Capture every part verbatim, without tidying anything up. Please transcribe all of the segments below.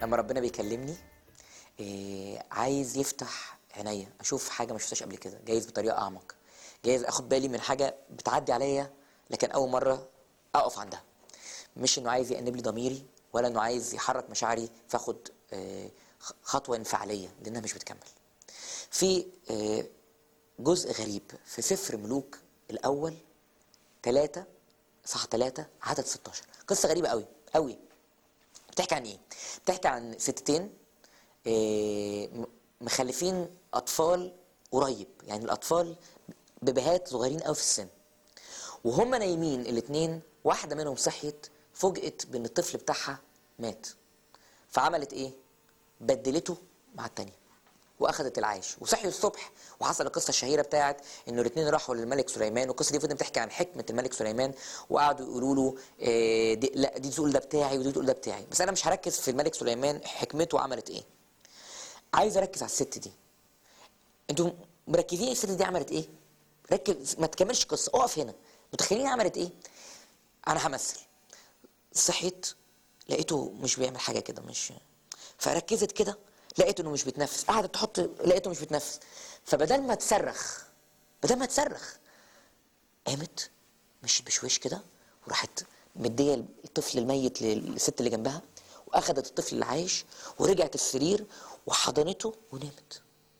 لما ربنا بيكلمني إيه عايز يفتح عينيا اشوف حاجه ما شفتهاش قبل كده، جايز بطريقه اعمق، جايز اخد بالي من حاجه بتعدي عليا لكن اول مره اقف عندها. مش انه عايز يأنب لي ضميري ولا انه عايز يحرك مشاعري فاخد إيه خطوه انفعاليه لانها مش بتكمل. في إيه جزء غريب في سفر ملوك الاول ثلاثة صح ثلاثة عدد ستاشر، قصه غريبه قوي قوي. بتحكي عن ايه؟ بتحكي عن ستتين إيه مخلفين اطفال قريب، يعني الاطفال ببهات صغيرين قوي في السن، وهم نايمين الاثنين واحده منهم صحيت فوجئت بان الطفل بتاعها مات، فعملت ايه؟ بدلته مع الثانيه واخدت العيش وصحيوا الصبح. وحصل القصه الشهيره بتاعت انه الاثنين راحوا للملك سليمان، والقصه دي فضلت بتحكي عن حكمه الملك سليمان، وقعدوا يقولوا له إيه دي لا دي تقول ده بتاعي ودي تقول ده بتاعي، بس انا مش هركز في الملك سليمان حكمته عملت ايه. عايز اركز على الست دي. انتوا مركزين الست دي عملت ايه؟ ركز ما تكملش قصه، اقف هنا. متخيلين عملت ايه؟ انا همثل. صحيت لقيته مش بيعمل حاجه كده، مش فركزت كده لقيت انه مش بيتنفس، قعدت تحط لقيته مش بيتنفس، فبدل ما تصرخ بدل ما تصرخ قامت مشيت بشويش كده وراحت مديه الطفل الميت للست اللي جنبها، واخدت الطفل اللي عايش ورجعت السرير وحضنته ونامت.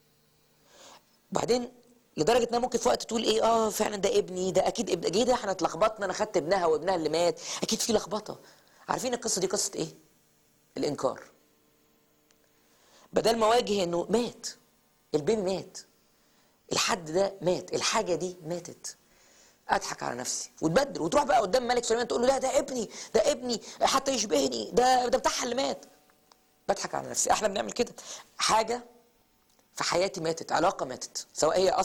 وبعدين لدرجه انها ممكن في وقت تقول ايه اه فعلا ده ابني، ده اكيد ابن ايه ده احنا اتلخبطنا، انا خدت ابنها وابنها اللي مات، اكيد في لخبطه. عارفين القصه دي قصه ايه؟ الانكار. بدل ما اواجه انه مات، البيبي مات، الحد ده مات، الحاجه دي ماتت، اضحك على نفسي وتبدل وتروح بقى قدام ملك سليمان تقول له لا ده ابني ده ابني حتى يشبهني، ده ده بتاعها اللي مات. بضحك على نفسي. احنا بنعمل كده. حاجه في حياتي ماتت، علاقه ماتت، سواء هي